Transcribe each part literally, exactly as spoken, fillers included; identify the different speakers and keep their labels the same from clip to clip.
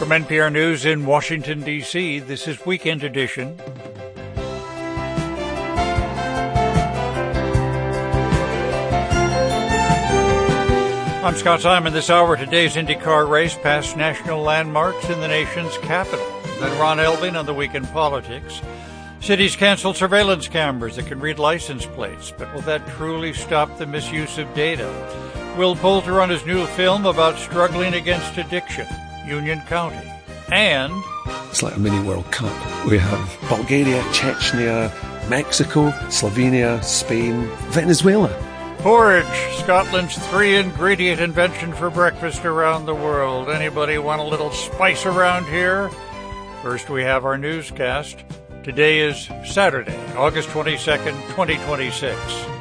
Speaker 1: From N P R News in Washington, D C, this is Weekend Edition. I'm Scott Simon. This hour, today's IndyCar race past national landmarks in the nation's capital. Then Ron Elving on the week in politics. Cities cancel surveillance cameras that can read license plates, but will that truly stop the misuse of data? Will Poulter on his new film about struggling against addiction, Union County. And
Speaker 2: it's like a mini World Cup. We have Bulgaria, Chechnya, Mexico, Slovenia, Spain, Venezuela.
Speaker 1: Porridge, Scotland's three-ingredient invention for breakfast around the world. Anybody want a little spice around here? First, we have our newscast. Today is Saturday, August twenty-second, twenty twenty-six.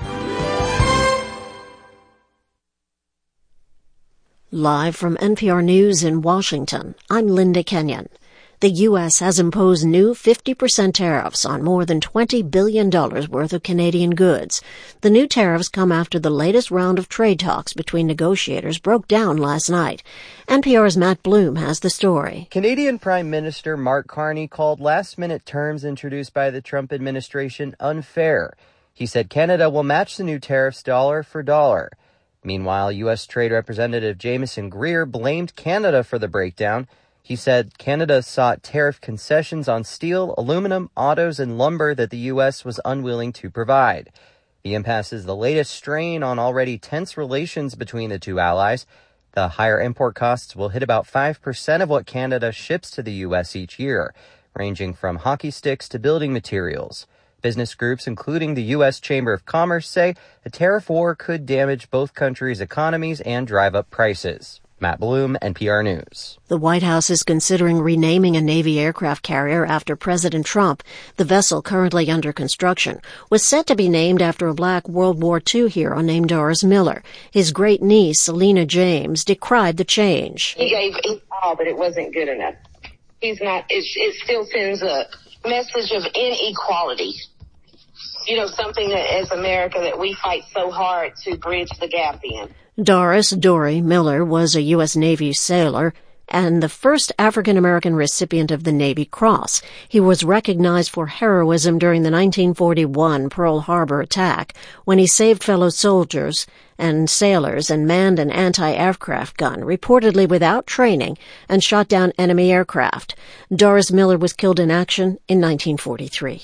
Speaker 3: Live from N P R News in Washington, I'm Linda Kenyon. The U S has imposed new fifty percent tariffs on more than twenty billion dollars worth of Canadian goods. The new tariffs come after the latest round of trade talks between negotiators broke down last night. N P R's Matt Bloom has the story.
Speaker 4: Canadian Prime Minister Mark Carney called last-minute terms introduced by the Trump administration unfair. He said Canada will match the new tariffs dollar for dollar. Meanwhile, U S Trade Representative Jameson Greer blamed Canada for the breakdown. He said Canada sought tariff concessions on steel, aluminum, autos, and lumber that the U S was unwilling to provide. The impasse is the latest strain on already tense relations between the two allies. The higher import costs will hit about five percent of what Canada ships to the U S each year, ranging from hockey sticks to building materials. Business groups, including the U S Chamber of Commerce, say a tariff war could damage both countries' economies and drive up prices. Matt Bloom, N P R News.
Speaker 3: The White House is considering renaming a Navy aircraft carrier after President Trump. The vessel, currently under construction, was set to be named after a black World War Two hero named Doris Miller. His great-niece, Selena James, decried the change.
Speaker 5: He gave it all, but it wasn't good enough. He's not, it, it still sends a message of inequality. You know, something that as America that we fight so hard to bridge the gap in.
Speaker 3: Doris Dory Miller was a U S Navy sailor and the first African-American recipient of the Navy Cross. He was recognized for heroism during the nineteen forty-one Pearl Harbor attack when he saved fellow soldiers and sailors and manned an anti-aircraft gun, reportedly without training, and shot down enemy aircraft. Doris Miller was killed in action in nineteen forty-three.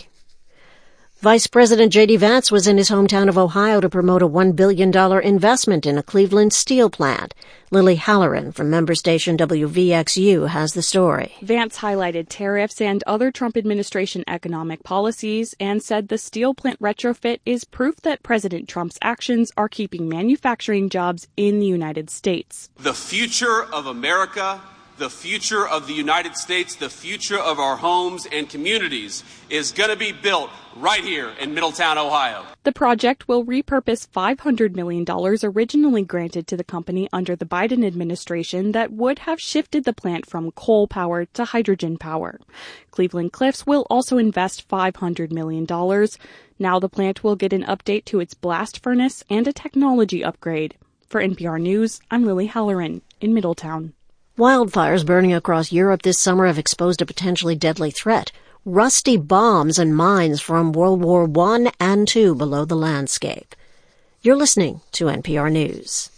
Speaker 3: Vice President J D. Vance was in his hometown of Ohio to promote a one billion dollars investment in a Cleveland steel plant. Lily Halloran from member station W V X U has the story.
Speaker 6: Vance highlighted tariffs and other Trump administration economic policies and said the steel plant retrofit is proof that President Trump's actions are keeping manufacturing jobs in the United States.
Speaker 7: The future of America, the future of the United States, the future of our homes and communities is going to be built right here in Middletown, Ohio.
Speaker 6: The project will repurpose five hundred million dollars originally granted to the company under the Biden administration that would have shifted the plant from coal power to hydrogen power. Cleveland Cliffs will also invest five hundred million dollars. Now the plant will get an update to its blast furnace and a technology upgrade. For N P R News, I'm Lily Halloran in Middletown.
Speaker 3: Wildfires burning across Europe this summer have exposed a potentially deadly threat. Rusty bombs and mines from World War One and Two below the landscape. You're listening to N P R News.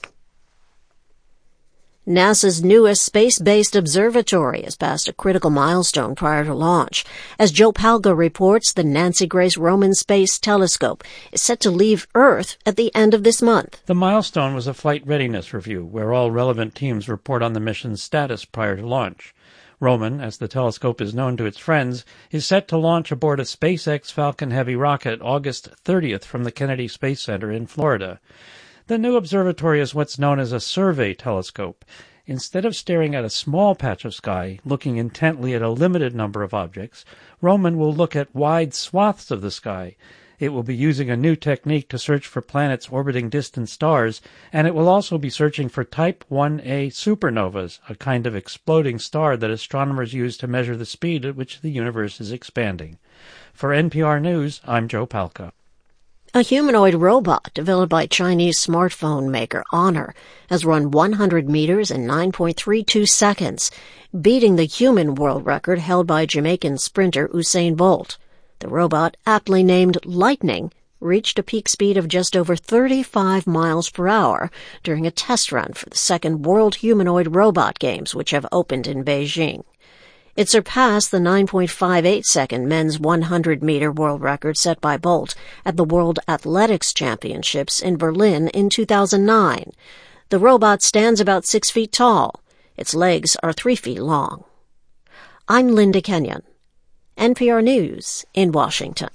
Speaker 3: NASA's newest space-based observatory has passed a critical milestone prior to launch. As Joe Palca reports, the Nancy Grace Roman Space Telescope is set to leave Earth at the end of this month.
Speaker 8: The milestone was a flight readiness review, where all relevant teams report on the mission's status prior to launch. Roman, as the telescope is known to its friends, is set to launch aboard a SpaceX Falcon Heavy rocket August thirtieth from the Kennedy Space Center in Florida. The new observatory is what's known as a survey telescope. Instead of staring at a small patch of sky, looking intently at a limited number of objects, Roman will look at wide swaths of the sky. It will be using a new technique to search for planets orbiting distant stars, and it will also be searching for Type one A supernovas, a kind of exploding star that astronomers use to measure the speed at which the universe is expanding. For N P R News, I'm Joe Palca.
Speaker 3: A humanoid robot developed by Chinese smartphone maker Honor has run one hundred meters in nine point three two seconds, beating the human world record held by Jamaican sprinter Usain Bolt. The robot, aptly named Lightning, reached a peak speed of just over thirty-five miles per hour during a test run for the second World Humanoid Robot Games, which have opened in Beijing. It surpassed the nine point five eight second men's one hundred meter world record set by Bolt at the World Athletics Championships in Berlin in two thousand nine. The robot stands about six feet tall. Its legs are three feet long. I'm Linda Kenyon, N P R News in Washington.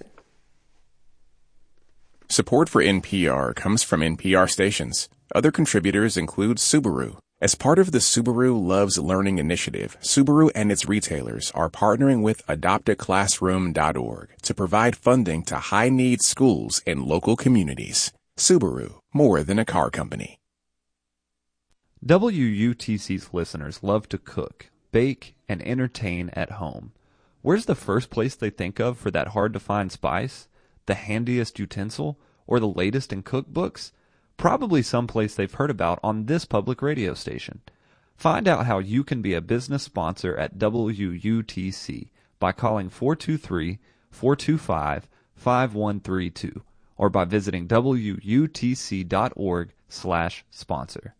Speaker 9: Support for N P R comes from N P R stations. Other contributors include Subaru. As part of the Subaru Loves Learning initiative, Subaru and its retailers are partnering with adopt a classroom dot org to provide funding to high-need schools in local communities. Subaru, more than a car company.
Speaker 10: W U T C's listeners love to cook, bake, and entertain at home. Where's the first place they think of for that hard-to-find spice? The handiest utensil? Or the latest in cookbooks? Probably someplace they've heard about on this public radio station. Find out how you can be a business sponsor at W U T C by calling four two three, four two five, five one three two or by visiting W U T C dot org slash sponsor.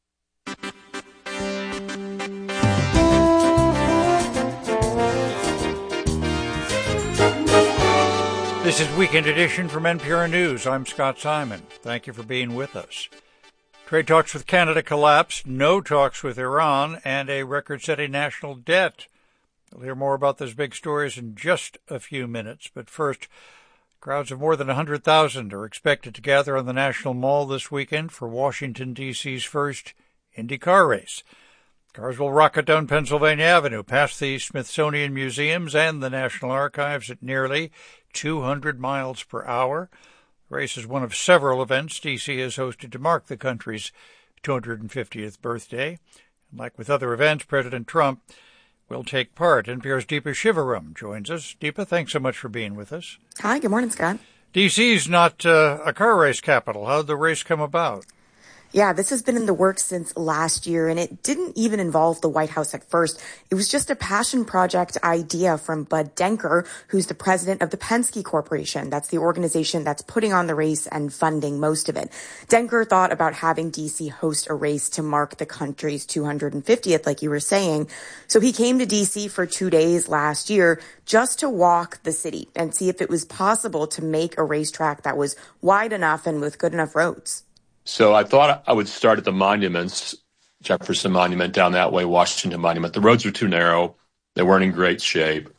Speaker 1: This is Weekend Edition from N P R News. I'm Scott Simon. Thank you for being with us. Trade talks with Canada collapsed, no talks with Iran, and a record-setting national debt. We'll hear more about those big stories in just a few minutes. But first, crowds of more than one hundred thousand are expected to gather on the National Mall this weekend for Washington, D C's first Indy car race. Cars will rocket down Pennsylvania Avenue, past the Smithsonian Museums and the National Archives at nearly two hundred miles per hour. The race is one of several events D C has hosted to mark the country's two hundred fiftieth birthday. And like with other events, President Trump will take part. N P R's Deepa Shivaram joins us. Deepa, thanks so much for being with us.
Speaker 11: Hi, good morning, Scott.
Speaker 1: D C's not uh, a car race capital. How did the race come about?
Speaker 11: Yeah, this has been in the works since last year, and it didn't even involve the White House at first. It was just a passion project idea from Bud Denker, who's the president of the Penske Corporation. That's the organization that's putting on the race and funding most of it. Denker thought about having D C host a race to mark the country's two hundred fiftieth, like you were saying. So he came to D C for two days last year just to walk the city and see if it was possible to make a racetrack that was wide enough and with good enough roads.
Speaker 12: So I thought I would start at the monuments, Jefferson Monument down that way, Washington Monument. The roads were too narrow. They weren't in great shape.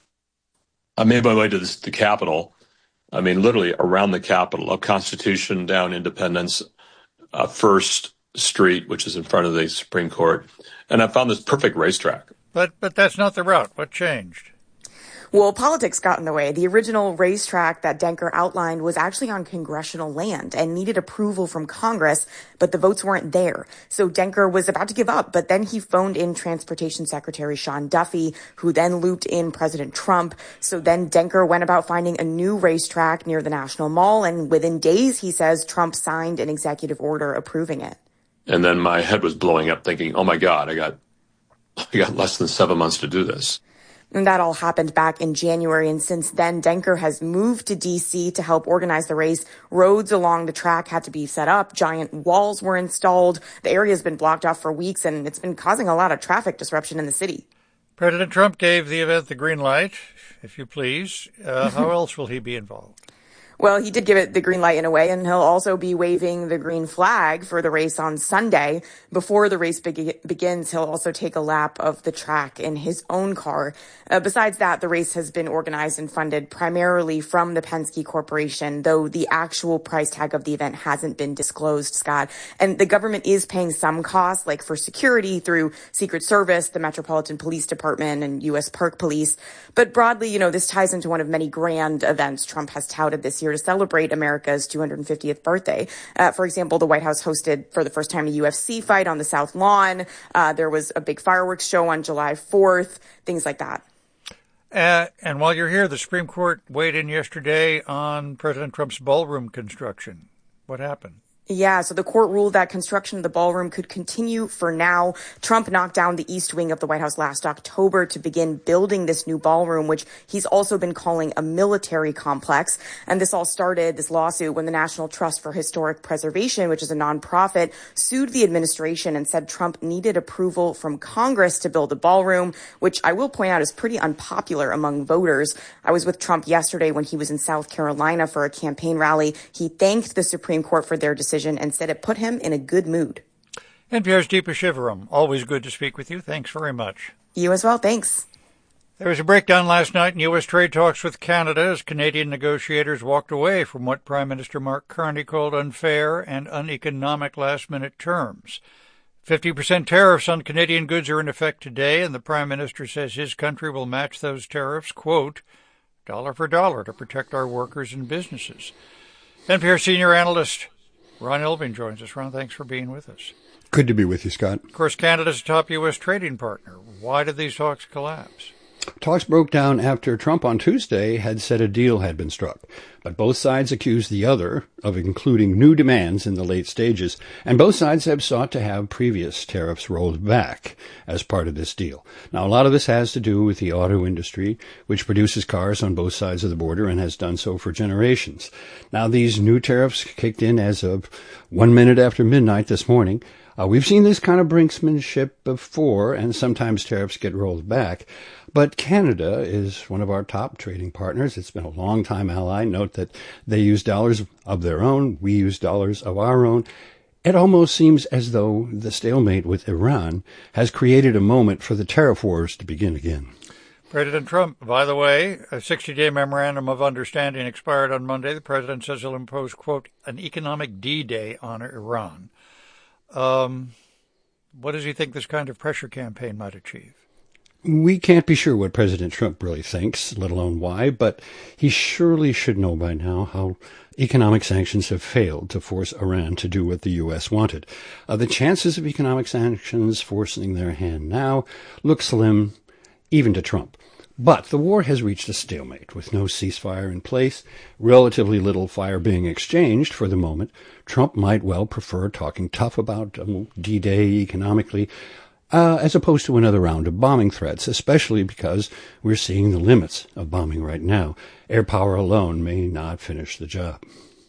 Speaker 12: I made my way to the, the Capitol. I mean, literally around the Capitol, up Constitution, down Independence, uh, First Street, which is in front of the Supreme Court. And I found this perfect racetrack.
Speaker 1: But but that's not the route. What changed?
Speaker 11: Well, politics got in the way. The original racetrack that Denker outlined was actually on congressional land and needed approval from Congress, but the votes weren't there. So Denker was about to give up, but then he phoned in Transportation Secretary Sean Duffy, who then looped in President Trump. So then Denker went about finding a new racetrack near the National Mall, and within days, he says, Trump signed an executive order approving it.
Speaker 12: And then my head was blowing up thinking, oh my God, I got, I got less than seven months to do this.
Speaker 11: And that all happened back in January. And since then, Denker has moved to D C to help organize the race. Roads along the track had to be set up. Giant walls were installed. The area has been blocked off for weeks, and it's been causing a lot of traffic disruption in the city.
Speaker 1: President Trump gave the event the green light, if you please. Uh, how else will he be involved?
Speaker 11: Well, he did give it the green light in a way, and he'll also be waving the green flag for the race on Sunday. Before the race be- begins, he'll also take a lap of the track in his own car. Uh, besides that, the race has been organized and funded primarily from the Penske Corporation, though the actual price tag of the event hasn't been disclosed, Scott. And the government is paying some costs, like for security through Secret Service, the Metropolitan Police Department, and U S Park Police. But broadly, you know, this ties into one of many grand events Trump has touted this year to celebrate America's two hundred fiftieth birthday. Uh, for example, the White House hosted for the first time a U F C fight on the South Lawn. Uh, there was a big fireworks show on July fourth, things like that.
Speaker 1: Uh, and while you're here, the Supreme Court weighed in yesterday on President Trump's ballroom construction. What happened?
Speaker 11: Yeah, so the court ruled that construction of the ballroom could continue for now. Trump knocked down the east wing of the White House last October to begin building this new ballroom, which he's also been calling a military complex. And this all started, this lawsuit, when the National Trust for Historic Preservation, which is a nonprofit, sued the administration and said Trump needed approval from Congress to build a ballroom, which I will point out is pretty unpopular among voters. I was with Trump yesterday when he was in South Carolina for a campaign rally. He thanked the Supreme Court for their decision and said it put him in a good mood.
Speaker 1: N P R's Deepa Shivaram, always good to speak with you. Thanks very much.
Speaker 11: You as well. Thanks.
Speaker 1: There was a breakdown last night in U S trade talks with Canada as Canadian negotiators walked away from what Prime Minister Mark Carney called unfair and uneconomic last-minute terms. fifty percent tariffs on Canadian goods are in effect today, and the Prime Minister says his country will match those tariffs, quote, dollar for dollar to protect our workers and businesses. N P R senior analyst Ron Elving joins us. Ron, thanks for being with us.
Speaker 13: Good to be with you, Scott.
Speaker 1: Of course, Canada's a top U S trading partner. Why did these talks collapse?
Speaker 13: Talks broke down after Trump on Tuesday had said a deal had been struck, but both sides accused the other of including new demands in the late stages, and both sides have sought to have previous tariffs rolled back as part of this deal. Now, a lot of this has to do with the auto industry, which produces cars on both sides of the border and has done so for generations. Now, these new tariffs kicked in as of one minute after midnight this morning. Uh, we've seen this kind of brinksmanship before, and sometimes tariffs get rolled back. But Canada is one of our top trading partners. It's been a long-time ally. Note that they use dollars of their own. We use dollars of our own. It almost seems as though the stalemate with Iran has created a moment for the tariff wars to begin again.
Speaker 1: President Trump, by the way, a sixty-day memorandum of understanding expired on Monday. The president says he'll impose, quote, an economic D-Day on Iran. Um, what does he think this kind of pressure campaign might achieve?
Speaker 13: We can't be sure what President Trump really thinks, let alone why, but he surely should know by now how economic sanctions have failed to force Iran to do what the U S wanted. Uh, the chances of economic sanctions forcing their hand now look slim, even to Trump. But the war has reached a stalemate with no ceasefire in place, relatively little fire being exchanged for the moment. Trump might well prefer talking tough about um, D-Day economically, Uh, as opposed to another round of bombing threats, especially because we're seeing the limits of bombing right now. Air power alone may not finish the job.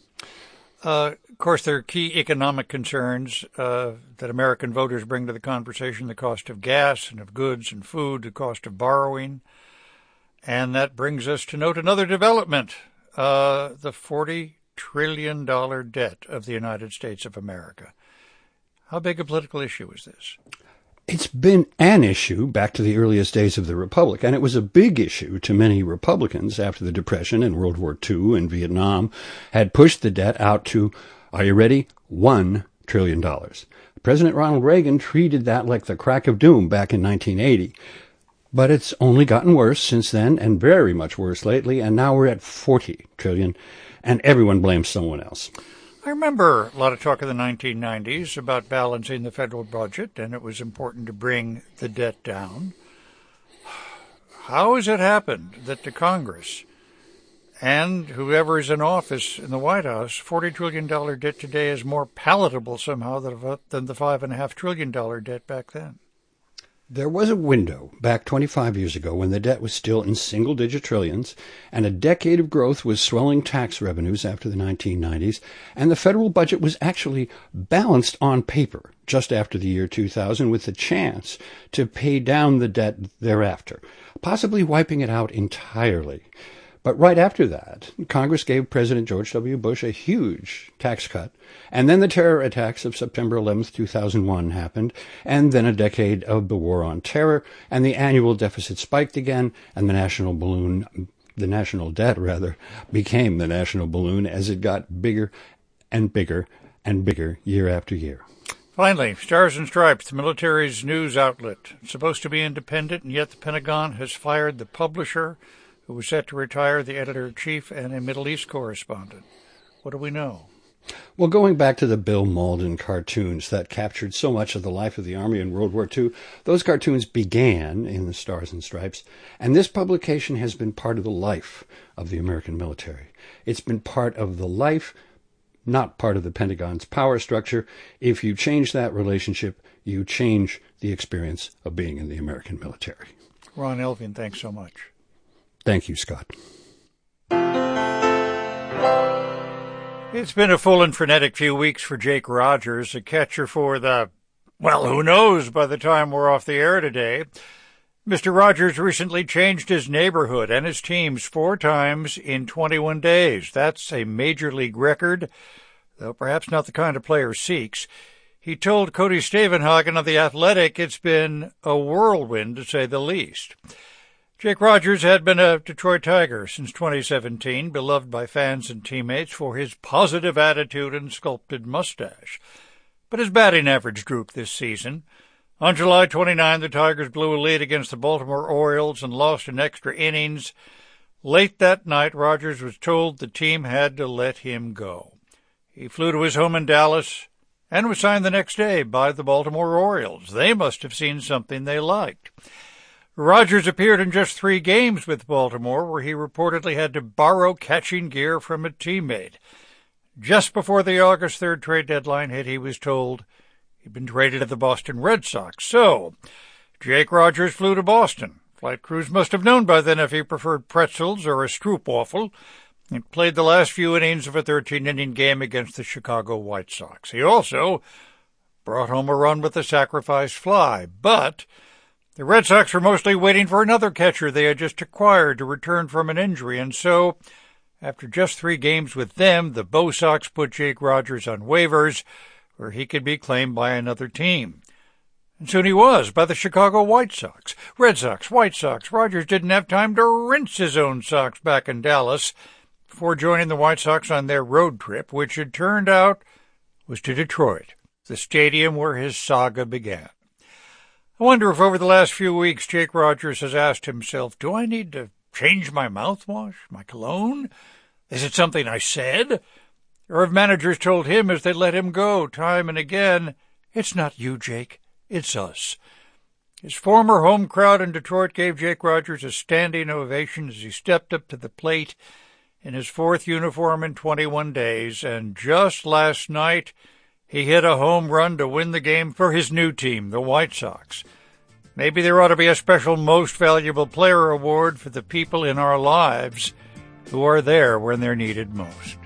Speaker 1: Uh, of course, there are key economic concerns uh, that American voters bring to the conversation, the cost of gas and of goods and food, the cost of borrowing. And that brings us to note another development, uh, the forty trillion dollars debt of the United States of America. How big a political issue is this?
Speaker 13: It's been an issue back to the earliest days of the Republic, and it was a big issue to many Republicans after the Depression and World War Two and Vietnam had pushed the debt out to, are you ready, one trillion dollars. President Ronald Reagan treated that like the crack of doom back in nineteen eighty. But it's only gotten worse since then, and very much worse lately, and now we're at forty trillion dollars, and everyone blames someone else.
Speaker 1: I remember a lot of talk in the nineteen nineties about balancing the federal budget, and it was important to bring the debt down. How has it happened that the Congress and whoever is in office in the White House, forty trillion dollars debt today is more palatable somehow than the five point five trillion dollars debt back then?
Speaker 13: There was a window back twenty-five years ago when the debt was still in single-digit trillions, and a decade of growth was swelling tax revenues after the nineteen nineties, and the federal budget was actually balanced on paper just after the year two thousand with the chance to pay down the debt thereafter, possibly wiping it out entirely. But right after that, Congress gave President George W. Bush a huge tax cut, and then the terror attacks of September eleventh, two thousand one happened, and then a decade of the war on terror, and the annual deficit spiked again, and the national balloon, the national debt, rather, became the national balloon as it got bigger and bigger and bigger year after year.
Speaker 1: Finally, Stars and Stripes, the military's news outlet. It's supposed to be independent, and yet the Pentagon has fired the publisher, who was set to retire, the editor-in-chief and a Middle East correspondent. What do we know?
Speaker 13: Well, going back to the Bill Mauldin cartoons that captured so much of the life of the Army in World War Two, those cartoons began in the Stars and Stripes, and this publication has been part of the life of the American military. It's been part of the life, not part of the Pentagon's power structure. If you change that relationship, you change the experience of being in the American military.
Speaker 1: Ron Elving, thanks so much.
Speaker 13: Thank you, Scott.
Speaker 1: It's been a full and frenetic few weeks for Jake Rogers, a catcher for the, well, who knows by the time we're off the air today. Mister Rogers recently changed his neighborhood and his teams four times in twenty-one days. That's a major league record, though perhaps not the kind of player seeks. He told Cody Stavenhagen of The Athletic it's been a whirlwind, to say the least. Jake Rogers had been a Detroit Tiger since twenty seventeen, beloved by fans and teammates for his positive attitude and sculpted mustache. But his batting average drooped this season. On July twenty-ninth, the Tigers blew a lead against the Baltimore Orioles and lost in extra innings. Late that night, Rogers was told the team had to let him go. He flew to his home in Dallas and was signed the next day by the Baltimore Orioles. They must have seen something they liked. Rogers appeared in just three games with Baltimore, where he reportedly had to borrow catching gear from a teammate. Just before the August third trade deadline hit, he was told he'd been traded to the Boston Red Sox. So, Jake Rogers flew to Boston. Flight crews must have known by then if he preferred pretzels or a stroopwafel. He played the last few innings of a thirteen-inning game against the Chicago White Sox. He also brought home a run with a sacrifice fly, but the Red Sox were mostly waiting for another catcher they had just acquired to return from an injury, and so, after just three games with them, the Bo Sox put Jake Rogers on waivers, where he could be claimed by another team. And soon he was, by the Chicago White Sox. Red Sox, White Sox. Rogers didn't have time to rinse his own Sox back in Dallas before joining the White Sox on their road trip, which it turned out was to Detroit, the stadium where his saga began. I wonder if over the last few weeks Jake Rogers has asked himself, do I need to change my mouthwash, my cologne? Is it something I said? Or have managers told him as they let him go time and again, it's not you, Jake, it's us. His former home crowd in Detroit gave Jake Rogers a standing ovation as he stepped up to the plate in his fourth uniform in twenty-one days, and just last night he hit a home run to win the game for his new team, the White Sox. Maybe there ought to be a special Most Valuable Player award for the people in our lives who are there when they're needed most.